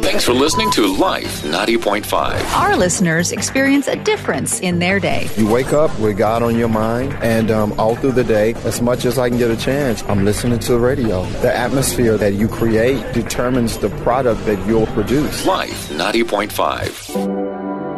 Thanks for listening to Life 90.5. Our listeners experience a difference in their day. You wake up with God on your mind, and all through the day, as much as I can get a chance, I'm listening to the radio. The atmosphere that you create determines the product that you'll produce. Life 90.5.